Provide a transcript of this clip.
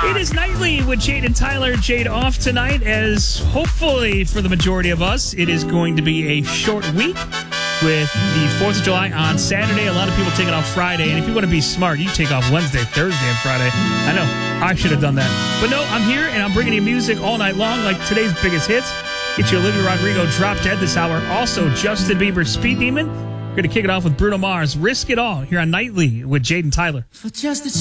It is Nightly with Jade and Tyler. Jade off tonight, as hopefully for the majority of us, it is going to be a short week with the 4th of July on Saturday. A lot of people taking off Friday, and if you want to be smart, you take off Wednesday, Thursday, and Friday. I know, I should have done that. But no, I'm here, and I'm bringing you music all night long, like today's biggest hits. Get you Olivia Rodrigo, Drop Dead this hour. Also, Justin Bieber, Speed Demon. We're going to kick it off with Bruno Mars, Risk It All, here on Nightly with Jade and Tyler. For just a